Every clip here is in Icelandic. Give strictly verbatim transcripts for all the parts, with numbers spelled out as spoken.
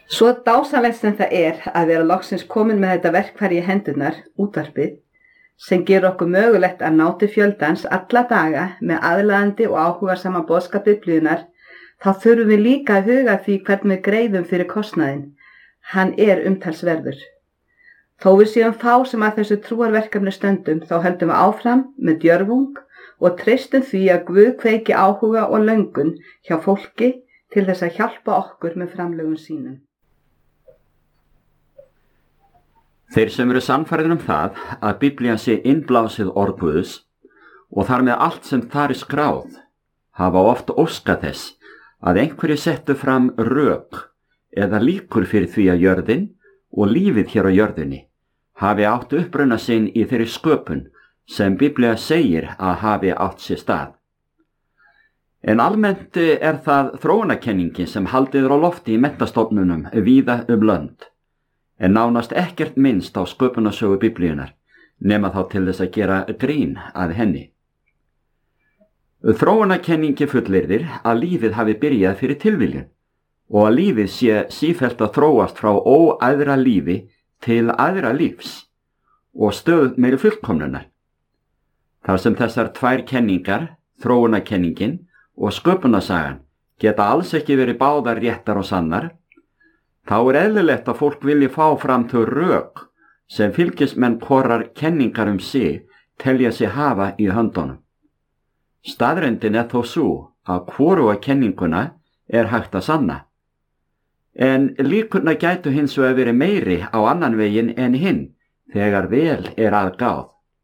Svo dásamlegt sem það er að vera loksins komin með þetta verkfæri í hendurnar, útvarpið, sem gerur okkur mögulegt að ná til fjöldans alla daga með aðlaðandi og áhugasama boðskap Biblíunnar, þá þurfum við líka að huga því hvernig við greiðum fyrir kostnaðinn. Hann er umtalsverður. Þó við séum fá sem að þessu trúarverkefni stöndum, þá höldum við áfram með djörfung og treystum því að Guð kveiki áhuga og löngun hjá fólki til þess að hjálpa okkur með framlögum sínum. Þeir sem eru sannfærðir um það að Biblían sé innblásið orð Guðs og þar með allt sem þar er skráð, hafa oft óskað þess að einhverju settu fram rök eða líkur fyrir því að jörðin og lífið hér á jörðinni hafi átt uppruna sinn í þeirri sköpun sem Biblía segir að hafi átt sér stað. En almennt er það þróunarkenningin sem haldið er á lofti í menntastofnunum víða um lönd, en nánast ekkert minnst á sköpunarsögu Biblíunnar, nema þá til þess að gera grín að henni. Þróunarkenningi fullyrðir að lífið hafi byrjað fyrir tilviljun og að lífið sé sífellt að þróast frá óæðra lífi til æðra lífs og stöð meiri fullkomnunar. Þar sem þessar tvær kenningar, þróunarkenningin og sköpunarsagan, geta alls ekki verið báðar réttar og sannar, þá er eðlilegt að fólk vilji fá fram þau rök sem fylgismenn hvorrar kenningar um sig telja sig hafa í höndunum. Staðreyndin er þó sú að hvoruga kenninguna er hægt að sanna, en líkurnar gætu hins vegar verið meiri á annan veginn en hinn þegar vel er að gáð.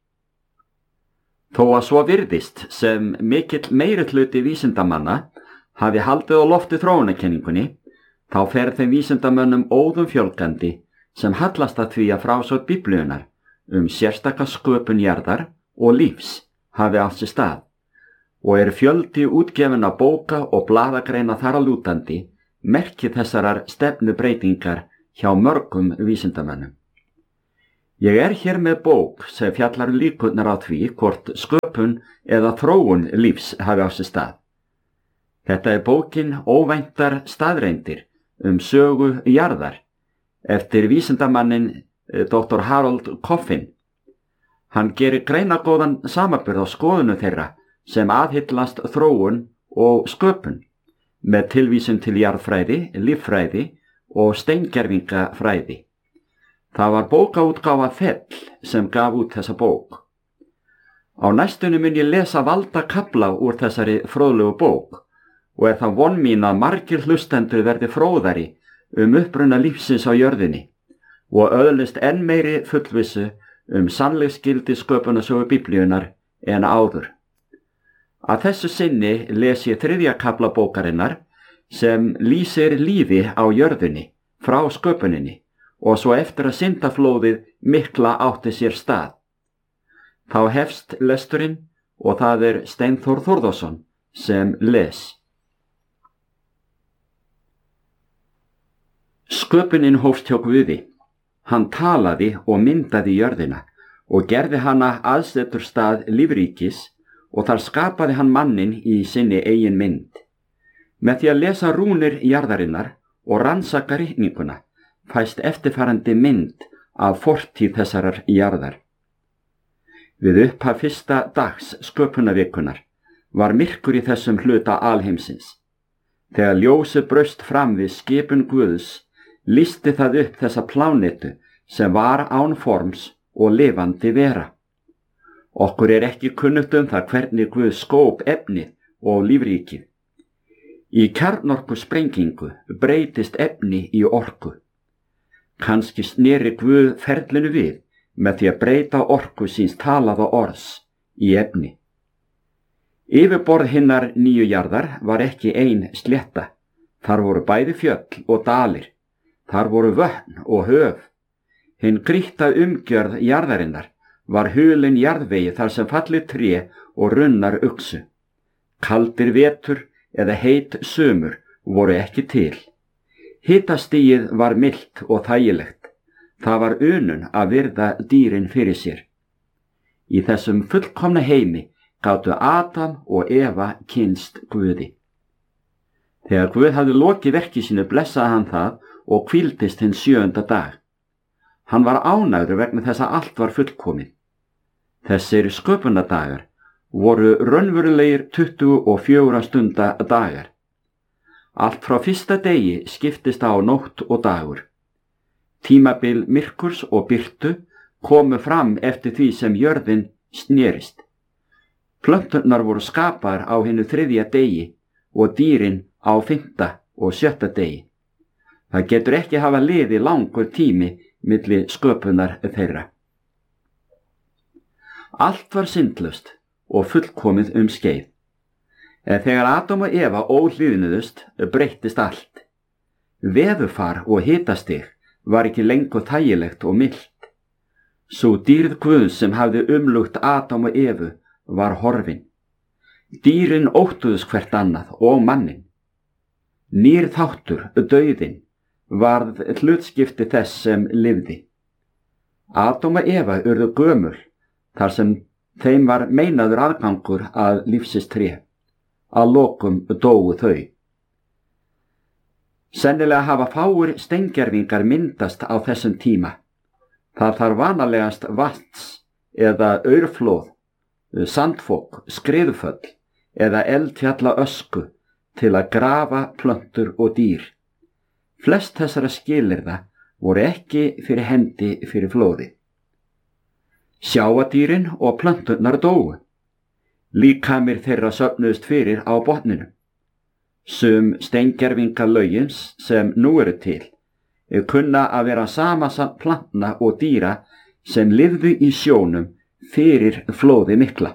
Þó að svo virðist sem mikill meiri hluti vísindamanna hafi haldið á lofti þróunarkenningunni, þá fer þeim vísindamönnum óðum fjölgandi sem hallast að því að frásögn Biblíunnar um sérstaka sköpun jarðar og lífs hafi átt sér stað og er fjöldi útgefinna bóka og blaðagreina þar að lútandi merki þessarar stefnubreytingar hjá mörgum vísindamönnum. Ég er hér með bók sem fjallar líkurnar á því hvort sköpun eða þróun lífs hafi á sér stað. Þetta er bókin Óvæntar staðreyndir um sögu jarðar eftir vísindamannin doktor Harold Coffin. Hann gerir greinagóðan samanburð á skoðunu þeirra sem aðhyllast þróun og sköpun með tilvísun til jarðfræði, líffræði og steingervingafræði. Það var bókaútgáfa Fell sem gaf út þessa bók. Á næstunni mun ég lesa valda kafla úr þessari fróðlegu bók og er það von mín að margir hlustendur verði fróðari um uppruna lífsins á jörðinni og öðlist enn meiri fullvissu um sannleiksgildi sköpunarsögu Biblíunnar en áður. Að þessu sinni les ég þriðja kafla bókarinnar sem lýsir lífi á jörðinni frá sköpuninni og svo eftir að syndaflóðið mikla átti sér stað. Þá hefst lesturinn og það er Steinþór Þórðarson sem les. Sköpunin hófst hjá Guði. Hann talaði og myndaði jörðina og gerði hana aðseturstað lífríkis og þar skapaði hann mannin í sinni eigin mynd. Með því að lesa rúnir jarðarinnar og rannsaka ritninguna fæst eftirfarandi mynd af fortíð þessarar jarðar. Við upphaf fyrsta dags sköpunarvikunar var myrkur í þessum hluta alheimsins. Þegar ljósið braust fram við skipun Guðs, lýsti það upp þessa plánetu sem var án forms og lifandi vera. Okkur er ekki kunnugt um það hvernig Guð skóp efnið og lífríkið. Í kjarnorku sprengingu breytist efni í orku. Kannski sneri Guð ferlinu við með því að breyta orku síns talaða orðs í efni. Yfirborð hinnar nýju jarðar var ekki ein slétta. Þar voru bæði fjöll og dalir. Þar voru vötn og höf. Hinn grýtta umgjörð jarðarinnar var hulin jarðvegi þar sem fallið tré og runnar uxu. Kaldir vetur eða heit sumur voru ekki til. Hitastigið var milt og þægilegt. Það var unun að virða dýrin fyrir sér. Í þessum fullkomna heimi gátu Adam og Eva kynnst Guði. Þegar Guð hafði lokið verki sínu blessaði hann það og hvíldist hinn sjöunda dag. Hann var ánægður vegna þess að allt var fullkomið. Þessir sköpunardagar voru raunverulegir tuttugu og fjögurra stunda dagar. Allt frá fyrsta degi skiptist á nótt og dagur. Tímabil myrkurs og birtu komu fram eftir því sem jörðin snerist. Plönturnar voru skapaðar á hinu þriðja degi og dýrin á fimmta og sjötta degi. Það getur ekki hafa liðið langur tími milli sköpunar þeirra. Allt var syndlaust og fullkomið um skeið. En þegar Adam og Eva óhlýðnuðust breyttist allt. Veðurfar og hitastig var ekki lengur þægilegt og milt. Sú dýrð Guðs sem hafði umlukt Adam og Evu var horfin. Dýrin óttuðust hvert annað og mannin. Nýr þáttur, dauðinn, varð hlutskipti þess sem lifði. Adam og Eva urðu gömul þar sem þeim var meinaður aðgangur að lífsins tré. Að lokum dóu þau. Sennilega hafa fáir steingervingar myndast á þessum tíma. Það þarf vanalegast vatns eða aurflóð, sandfok, skriðuföll eða eldfjalla ösku til að grafa plöntur og dýr. Flest þessara skilyrða voru ekki fyrir hendi fyrir flóði. Sjáadýrin og plönturnar dóu. Líkamir þeirra söfnuðust fyrir á botninu. Sum steingervingalögins sem nú eru til kunna að vera samasamt plantna og dýra sem lifðu í sjónum fyrir flóði mikla.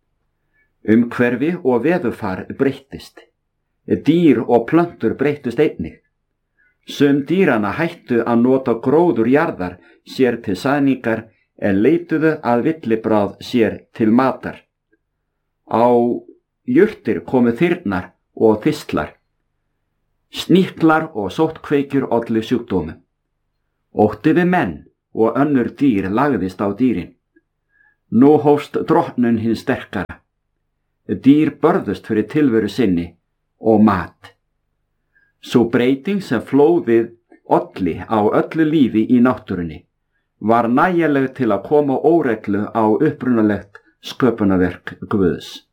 Umhverfi og veðurfar breyttist. Dýr og plöntur breyttust einnig. Sum dýrana hættu að nota gróður jarðar sér til sæðningar en leituðu að villibráð sér til matar. Á jurtir komu þyrnar og þistlar. Sníklar og sóttkveikjur ollu sjúkdómum. Ótti við menn og önnur dýr lagðist á dýrin. Nú hófst drottnun hinn sterkara. Dýr börðust fyrir tilveru sinni og mat. Sú breyting sem flóðið olli á öllu lífi í náttúrunni var nægjanleg til að koma óreglu á upprunalegt sköpunarverk Guðs.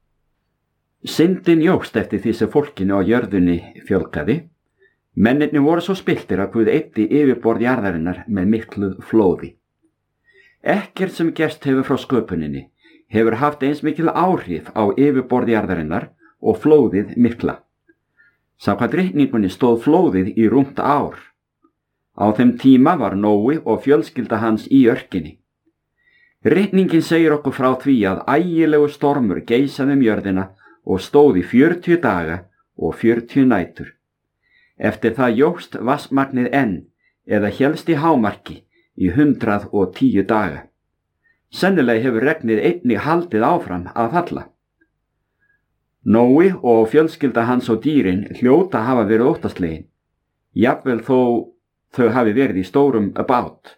Syndin jókst eftir því sem fólkinu á jörðunni fjölgaði. Mennirnir voru svo spilltir að Guð eyddi yfirborð jarðarinnar með miklu flóði. Ekkert sem gerst hefur frá sköpuninni hefur haft eins mikil áhrif á yfirborð jarðarinnar og flóðið mikla. Samkvæmt reikningunni stóð flóðið í rúmt ár. Á þeim tíma var Nói og fjölskylda hans í örkinni. Reikningin segir okkur frá því að ægilegu stormur geisaði um jörðina og stóð í fjörutíu daga og fjörutíu nætur. Eftir það jókst vatnsmagnið enn eða hélst í hámarki í hundrað og tíu daga. Sennilega hefur regnið einnig haldið áfram að falla. Nói og fjölskylda hans og dýrin hljóta hafa verið óttaslegin, jafnvel þó þau hafi verið í stórum bát.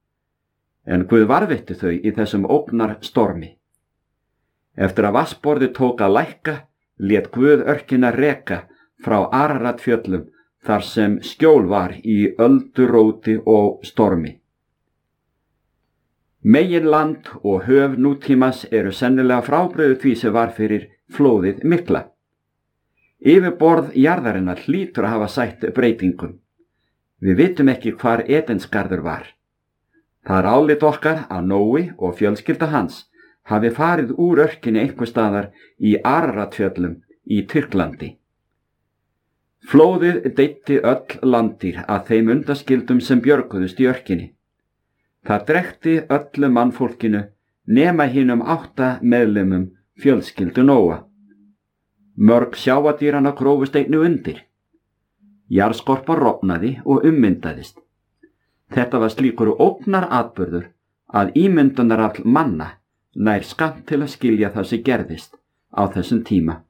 En Guð varðveitti þau í þessum ógnar stormi. Eftir að vatnsborðið tók að lækka, lét Guð örkina reka frá Araratfjöllum þar sem skjól var í ölduróti og stormi. Meginland og höf nútímas eru sennilega frábrugðið því sem var fyrir flóðið mikla. Yfirborð jarðarinnar hlýtur að hafa sætt breytingum. Við vitum ekki hvar Edensgarður var. Það er álit okkar að Nói og fjölskylda hans hafi farið úr örkinni einhvers staðar í Araratfjöllum í Tyrklandi. Flóðið deyddi öll landýr að þeim undaskildum sem björguðust í örkinni. Það drekti öllu mannfólkinu nema hinum átta meðlimum fjölskyldu Nóa. Mörg sjáadýrana grófust einnig undir. Jarðskorpa rofnaði og ummyndaðist. Þetta var slíkur ógnar atburður að ímyndunarafl manna nær skammt til að skilja það sem gerðist á þessum tíma.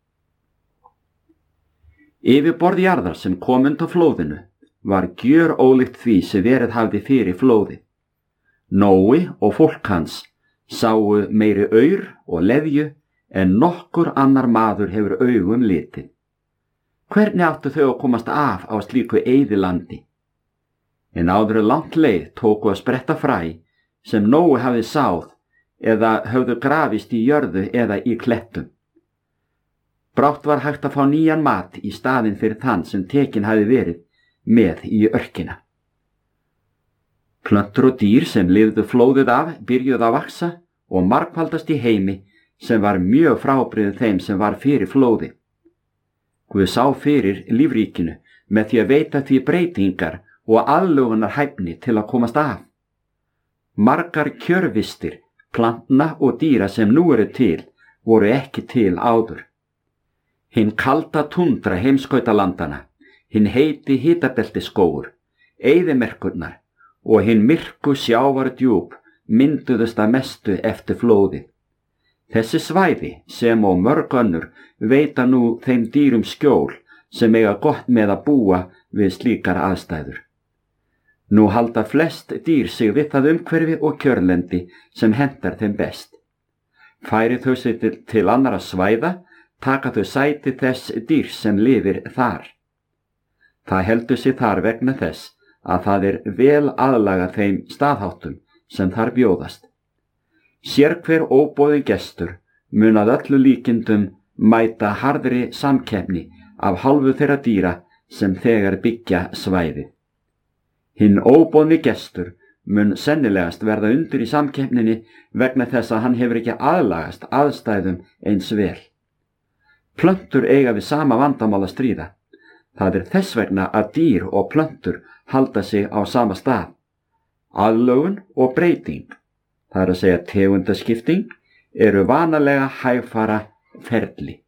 Yfirborð jarðar sem kom undan flóðinu var gjörólíkt því sem verið hafði fyrir flóði. Nói og fólk hans sáu meiri aur og leðju en nokkur annar maður hefur augum litið. Hvernig áttu þau að komast af á slíku eyðilandi? En áður en langt leið tóku að spretta fræ sem Nói hafði sáð eða höfðu grafist í jörðu eða í klettum. Brátt var hægt að fá nýjan mat í staðinn fyrir þann sem tekin hafði verið með í örkina. Plöntur og dýr sem lifðu flóðið af byrjuðu að vaksa og margfaldast í heimi sem var mjög frábrigðið þeim sem var fyrir flóði. Guð sá fyrir lífríkinu með því að veita því breytingar og aðlögunar hæfni til að komast af. Margar kjörvistir, plantna og dýra sem nú eru til, voru ekki til áður. Hinn kalda tundra heimskautalandana, hinn heiti hitabeltisskógur, eyðimerkurnar og hinn myrku sjávardjúp mynduðust að mestu eftir flóðið. Þessi svæði sem og mörg önnur veita nú þeim dýrum skjól sem eiga gott með að búa við slíkar aðstæður. Nú halda flest dýr sig við það umhverfi og kjörlendi sem hentar þeim best. Færi þau sig til, til annara svæða, taka þau sæti þess dýr sem lifir þar. Það heldur sig þar vegna þess að það er vel aðlagað þeim staðháttum sem þar bjóðast. Sér hver óboðinn gestur mun að öllu líkindum mæta harðri samkeppni af hálfu þeirra dýra sem þegar byggja svæði. Hinn óboðni gestur mun sennilegast verða undir í samkeppninni vegna þess að hann hefur ekki aðlagast aðstæðum eins vel. Plöntur eiga við sama vandamál að stríða. Það er þess vegna að dýr og plöntur halda sig á sama stað. Aðlögun og breyting, það er að segja tegundaskipting, eru vanalega hægfara ferli.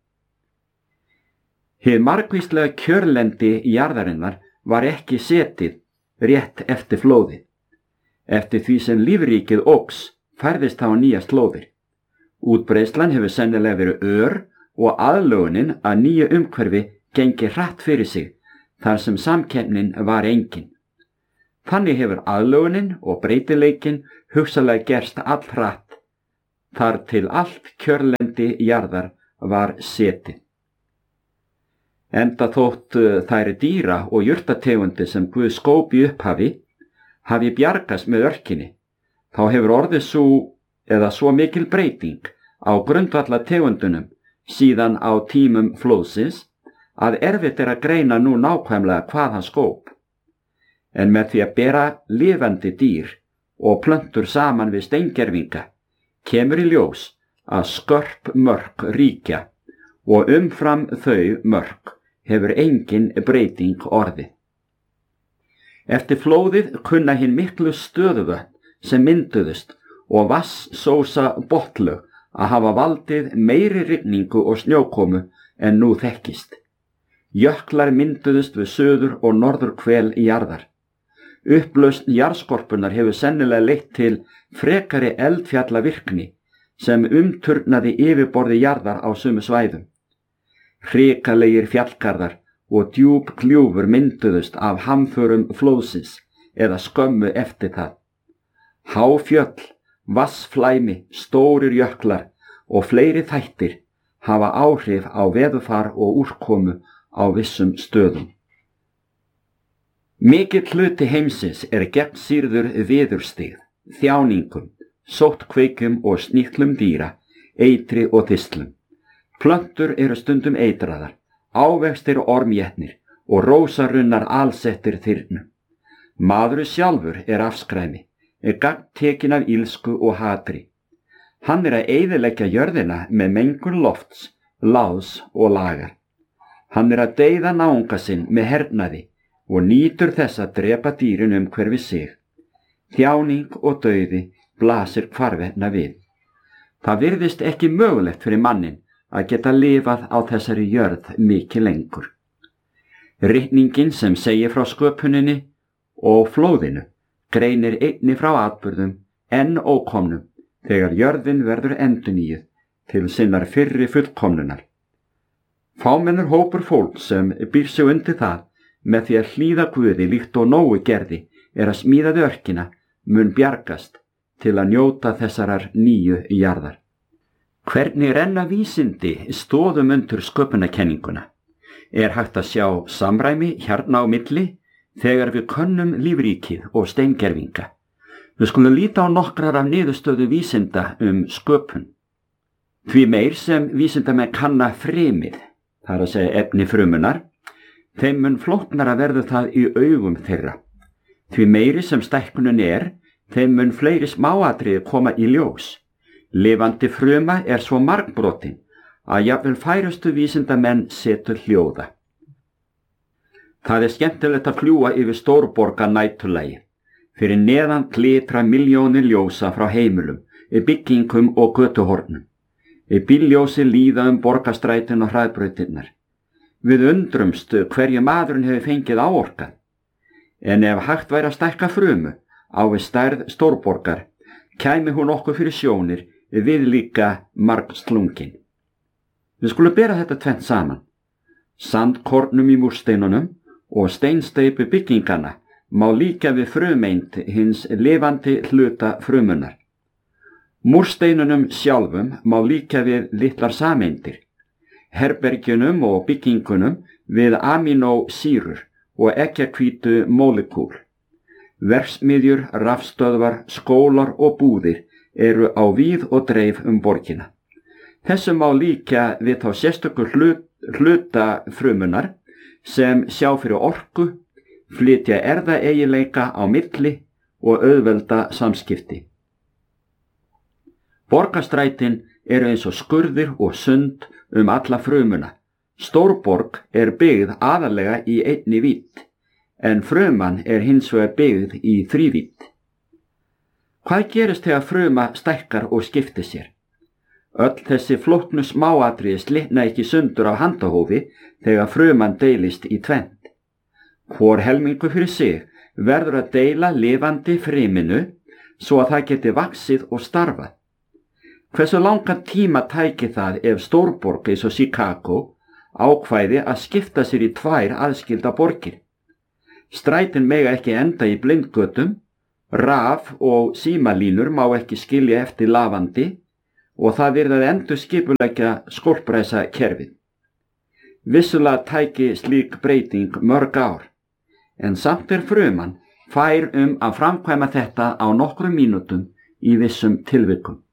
Hið margvíslega kjörlendi jarðarinnar var ekki setið rétt eftir flóðið. Eftir því sem lífríkið óx færðist þá nýja slóðir. Útbreiðslan hefur sennilega verið ör og aðlögunin að nýju umhverfi gengi hratt fyrir sig þar sem samkeppnin var engin. Þannig hefur aðlögunin og breytileikin hugsalega gerst allhratt, þar til allt kjörlendi jarðar var setið. Enda þótt þær dýra og jurtategundi sem Guð skóp í upphafi hafi bjargast með örkinni, þá hefur orðið svo eða svo mikil breyting á grundvalla tegundunum síðan á tímum flóðsins að erfitt er að greina nú nákvæmlega hvað hann skóp. En með því að bera lifandi dýr og plöntur saman við steingervinga kemur í ljós að skörp mörk ríkja og umfram þau mörk hefur engin breyting orðið. Eftir flóðið kunna hinn miklu stöðuvötn sem mynduðust og vatnssósa botnlög að hafa valdið meiri rigningu og snjókomu en nú þekkist. Jöklar mynduðust við suður og norður hvel í jarðar. Upplausn jarðskorpunnar hefur sennilega leitt til frekari eldfjallavirkni sem umturnaði yfirborði jarðar á sömu svæðum. Hrikalegir fjallgarðar og djúp gljúfur mynduðust af hamförum flóðsins eða skömmu eftir það. Háfjöll, vatnsflæmi, stórir jöklar og fleiri þættir hafa áhrif á veðurfar og úrkomu á vissum stöðum. Mikill hluti heimsins er gegnsýrður viðurstig, þjáningum, sóttkveikum og sníklum dýra, eitri og þistlum. Plöntur eru stundum eitraðar, ávextir ormjetnir og rósarunnar alsettir þyrnum. Maðurinn sjálfur er afskræmi, er gagntekin af ílsku og hatri. Hann er að eyðileggja jörðina með mengun lofts, láðs og lagar. Hann er að deyða náunga sinn með hernaði og nýtur þess að drepa dýrin umhverfi sig. Þjáning og dauði blasir hvarvetna við. Það virðist ekki mögulegt fyrir mannin að geta lifað á þessari jörð mikið lengur. Ritningin sem segir frá sköpuninni og flóðinu greinir einni frá atburðum enn ókomnum þegar jörðin verður endurnýjuð til sinnar fyrri fullkomnunar. Fámennur hópur fólk sem býr sig undir það með því að hlýða Guði líkt og Nói gerði er að smíðaði örkina mun bjargast til að njóta þessarar nýju jarðar. Hvernig renna vísindi stóðum undir sköpunarkenninguna? Er hægt að sjá samræmi hérna á milli þegar við könnum lífríkið og steingervinga. Við skulum líta á nokkrar af niðurstöðu vísinda um sköpun. Því meir sem vísindamenn kanna frymið, það er að segja efni frumunar, þeim mun flóknara verður það í augum þeirra. Því meiri sem stækkunin er, þeim mun fleiri smáatriði koma í ljós. Lifandi fruma er svo margbrotin að jafnvel færustu vísindamenn setur hljóða. Það er skemmtilegt að fljúga yfir stórborga næturlagi. Fyrir neðan glitra milljónir ljósa frá heimilum, byggingum og götuhornum. Bílljósi líða um borgarstrætin og hraðbrautirnar. Við undrumst hverju maðurinn hefur fengið áorkað. En ef hægt væri að stækka frumu á við stærð stórborgar, kæmi hún okkur fyrir sjónir við líka margslungin. Við skulum bera þetta tvennt saman. Sandkornum í múrsteinunum og steinsteypu byggingana má líka við frumeind hins lifandi hluta frumunar. Múrsteinunum sjálfum má líka við litlar sameindir, herbergjunum og byggingunum við aminósýrur og eggjahvítu mólekúl. Verksmiðjur, rafstöðvar, skólar og búðir eru á víð og dreif um borgina. Þessu má líka við þá sérstöku hlut, hluta frumunar sem sjá fyrir orku, flytja erfðaeiginleika á milli og auðvelda samskipti. Borgarstrætin eru eins og skurðir og sund um alla frumuna. Stórborg er byggð aðalega í einni vídd, en fruman er hins vegar byggð í þrívídd. Hvað gerist þegar fruma stækkar og skiptir sér? Öll þessi flóknu smáatriði slitna ekki sundur á handahófi þegar fruman deilist í tvennt. Hvor helmingu fyrir sig verður að deila lifandi fryminu svo að það geti vaxið og starfað. Hversu langan tíma tæki það ef stórborg eins og Chicago ákvæði að skipta sér í tvær aðskilda borgir? Strætin mega ekki enda í blindgötum, raf og símalínur má ekki skilja eftir lafandi og það yrði að endur skipuleggja skólpræsa kerfið. Vissulega tæki slík breyting mörg ár, en samt er fruman fær um að framkvæma þetta á nokkrum mínútum í vissum tilvikum.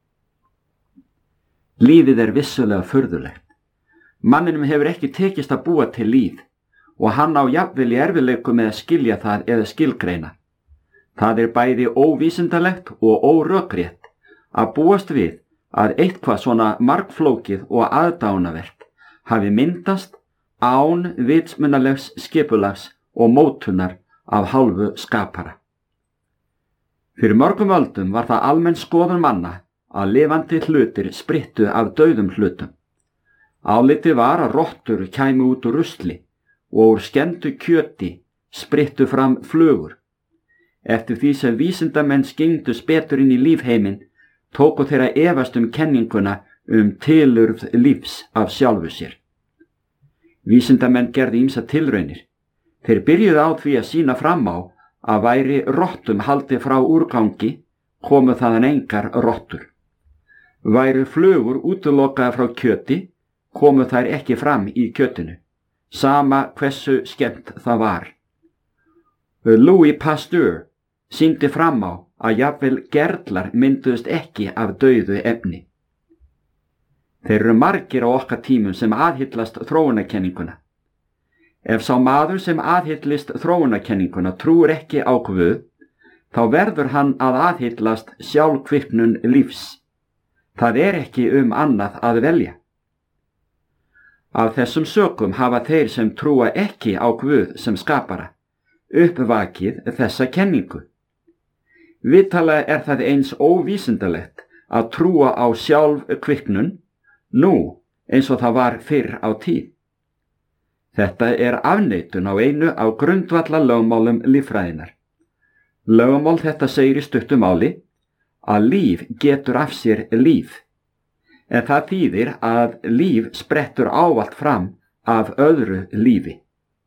Lífið er vissulega furðulegt. Manninum hefur ekki tekist að búa til líf og hann á jafnvel í erfiðleikum með að skilja það eða skilgreina. Það er bæði óvísindalegt og órökrétt að búast við að eitthvað svona margflókið og aðdánavert hafi myndast án vitsmunalegs skipulags og mótunar af hálfu skapara. Fyrir mörgum öldum var það almenn skoðun manna að lifandi hlutir sprittu af dauðum hlutum. Álitið var að rottur kæmu út úr rusli og úr skemmdu kjöti sprittu fram flugur. Eftir því sem vísindamenn skengdu betur inn í lífheiminn, tóku þeirra efast um kenninguna um tilurð lífs af sjálfu sér. Vísindamenn gerði ýmsar tilraunir. Þeir byrjuðu á því að sýna fram á að væri rottum haldið frá úrgangi, komu þaðan engar rottur. Væru flugur útilokaðar frá kjöti, komu þær ekki fram í kjötinu, sama hversu skemmt það var. Louis Pasteur sýndi fram á að jafnvel gerlar mynduðust ekki af dauðu efni. Þeir eru margir á okkar tímum sem aðhyllast þróunarkenninguna. Ef sá maður sem aðhyllist þróunarkenninguna trúir ekki á Guð, þá verður hann að aðhyllast sjálfkviknun lífs. Það er ekki um annað að velja. Af þessum sökum hafa þeir sem trúa ekki á Guð sem skapara uppvakið þessa kenningu. Vitanlega er það eins óvísindalegt að trúa á sjálfkviknun nú eins og það var fyrr á tíð. Þetta er afneitun á einu af grundvallarlögmálum líffræðinnar. Lögmál þetta segir í stuttu máli að líf getur af sér líf, en það þýðir að líf sprettur ávallt fram af öðru lífi.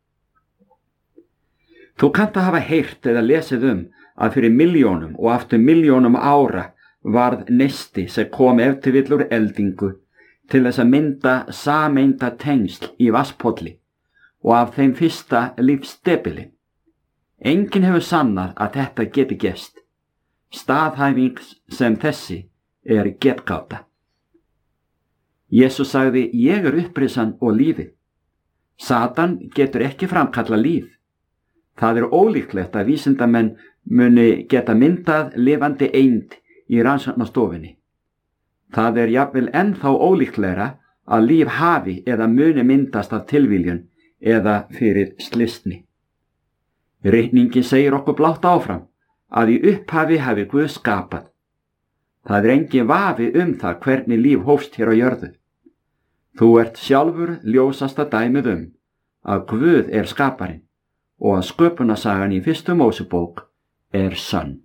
Þú kannt að hafa heyrt eða lesið um að fyrir milljónum og aftur milljónum ára varð neisti sem kom ef til vill úr eldingu til þess að mynda sameinda tengsl í vatnspolli og af þeim fyrsta lífsdebili. Enginn hefur sannað að þetta geti gerst. Staðhæfing sem þessi er getgáta. Jesús sagði, ég er upprisan og lífið. Satan getur ekki framkalla líf. Það er ólíklegt að vísindamenn muni geta myndað lifandi eind í rannsóknastofunni. Það er jafnvel ennþá ólíklegra að líf hafi eða muni myndast af tilviljun eða fyrir slysni. Ritningin segir okkur blátt áfram að í upphafi hafi Guð skapað. Það er engin vafi um það hvernig líf hófst hér á jörðu. Þú ert sjálfur ljósasta dæmið um að Guð er skaparinn og að sköpunarsagan í fyrstu Mósebók er sönn.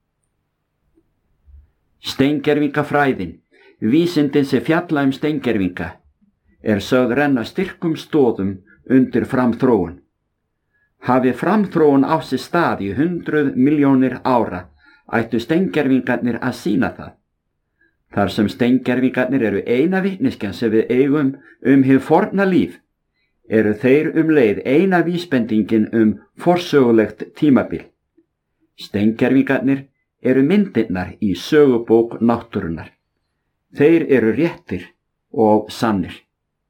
Steingervingafræðin, vísindin sem fjalla um steingervinga, er sögð renna styrkum stoðum undir framþróun. Hafi framþróun á sér stað í hundruð milljónir ára, ættu steingervingarnir að sýna það. Þar sem steingervingarnir eru eina vitneskjan sem við eigum um hið forna líf, eru þeir um leið eina vísbendingin um forsögulegt tímabil. Steingervingarnir eru myndirnar í sögubók náttúrunnar. Þeir eru réttir og sannir.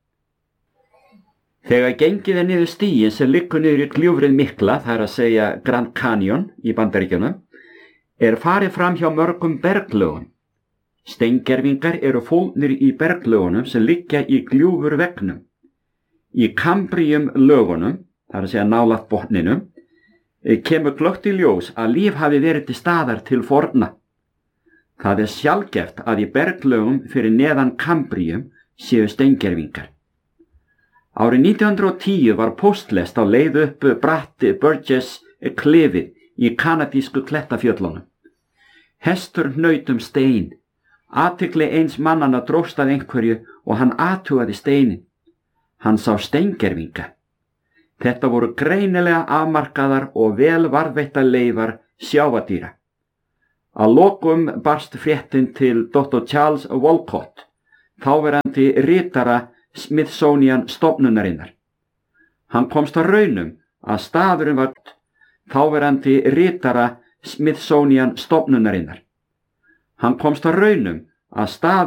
Þegar gengið er niður stíginn sem liggur niður í gljúfrið mikla, það er að segja Grand Canyon í Bandaríkjunum, er farið fram hjá mörgum berglögum. Steingervingar eru fólgnir í berglögunum sem liggja í gljúfur veggnum. Í Kambrium lögunum, það er að segja nálægt botninum, kemur glöggt í ljós að líf hafi verið til staðar til forna. Það er sjaldgæft að í berglögum fyrir neðan Kambrium séu steingervingar. Árið nítján hundruð og tíu var póstlest á leið upp bratti Burgess klifið í kanadísku klettafjöllunum. Hestur hnaut um stein. Athygli eins mannanna dróst að einhverju og hann athugaði steinin. Hann sá steingervinga. Þetta voru greinilega afmarkaðar og vel varðveittar leifar sjávardýra. Að lokum barst fréttin til doktor Charles Walcott, þáverandi ritara Smithsonian stofnunarinnar. Hann komst að raunum að staðurinn var þáverandi ritara Smithsonian stofnunarinnar. Hann komst að raunum að staðurinn